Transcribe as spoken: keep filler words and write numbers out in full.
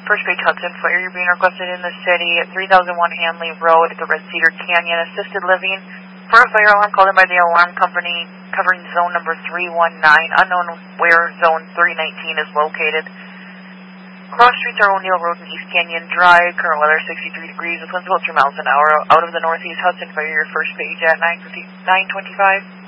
First page Hudson Fire. You're being requested in the city at three thousand one Hanley Road at the Red Cedar Canyon. Assisted living for a fire alarm called in by the alarm company covering zone number three one nine. Unknown where zone three nineteen is located. Cross streets are O'Neill Road and East Canyon Drive. Current weather sixty-three degrees with winds about three miles an hour. Out of the northeast Hudson Fire. Your first page at nine twenty-five.